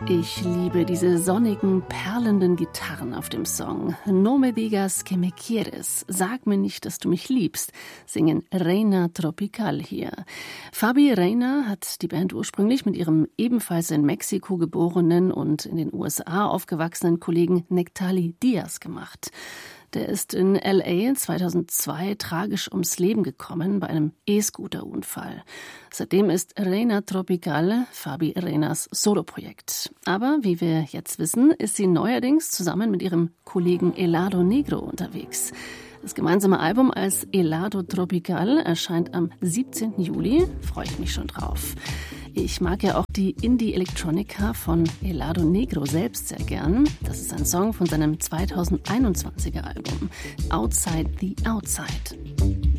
Ich liebe diese sonnigen, perlenden Gitarren auf dem Song. No me digas que me quieres. Sag mir nicht, dass du mich liebst, singen Reina Tropical hier. Fabi Reina hat die Band ursprünglich mit ihrem ebenfalls in Mexiko geborenen und in den USA aufgewachsenen Kollegen Nectali Diaz gemacht. Der ist in L.A. 2002 tragisch ums Leben gekommen bei einem E-Scooter-Unfall. Seitdem ist Reina Tropical Fabi Reinas Soloprojekt. Aber wie wir jetzt wissen, ist sie neuerdings zusammen mit ihrem Kollegen Helado Negro unterwegs. Das gemeinsame Album als Helado Tropical erscheint am 17. Juli. Freue ich mich schon drauf. Ich mag ja auch die Indie-Electronica von Helado Negro selbst sehr gern. Das ist ein Song von seinem 2021er Album Outside the Outside.